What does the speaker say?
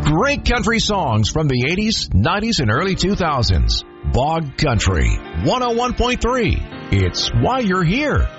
Great country songs from the 80s, 90s, and early 2000s. Bog Country 101.3. It's why you're here.